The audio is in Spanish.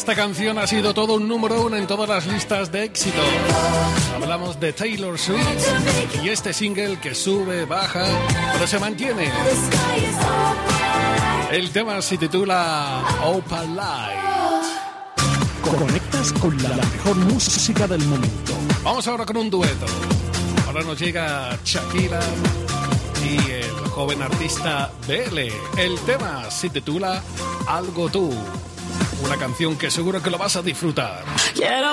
Esta canción ha sido todo un número uno en todas las listas de éxito. Hablamos de Taylor Swift y este single que sube, baja, pero se mantiene. El tema se titula Opal Light. Conectas con la mejor música del momento. Vamos ahora con un dueto. Ahora nos llega Shakira y el joven artista BL. El tema se titula Algo Tú. Una canción que seguro que lo vas a disfrutar. Quiero